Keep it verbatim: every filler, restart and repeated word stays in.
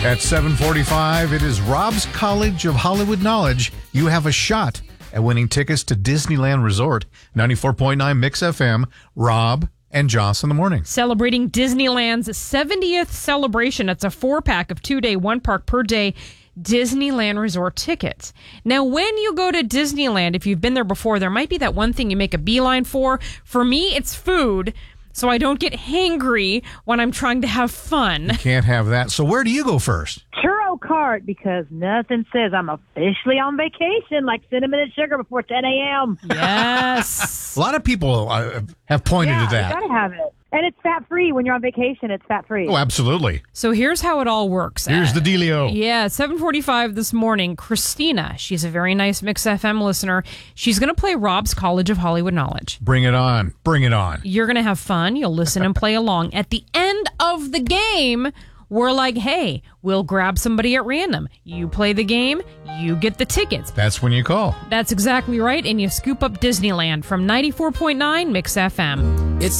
At seven forty-five, it is Rob's College of Hollywood Knowledge. You have a shot at winning tickets to Disneyland Resort. ninety-four point nine Mix F M. Rob and Joss in the morning. Celebrating Disneyland's seventieth celebration. It's a four-pack of two-day, one-park per day Disneyland Resort tickets. Now, when you go to Disneyland, if you've been there before, there might be that one thing you make a beeline for. For me, it's food, so I don't get hangry when I'm trying to have fun. You can't have that. So where do you go first? Churro cart, because nothing says I'm officially on vacation like cinnamon and sugar before ten a.m. Yes. A lot of people uh, have pointed yeah, to that. you gotta have it. And it's fat-free. When you're on vacation, it's fat-free. Oh, absolutely. So here's how it all works. Here's the dealio. Yeah, seven forty-five this morning, Christina, she's a very nice Mix F M listener. She's going to play Rob's College of Hollywood Knowledge. Bring it on. Bring it on. You're going to have fun. You'll listen and play along. At the end of the game, we're like, hey, we'll grab somebody at random. You play the game, you get the tickets. That's when you call. That's exactly right, and you scoop up Disneyland from ninety-four point nine Mix F M. It's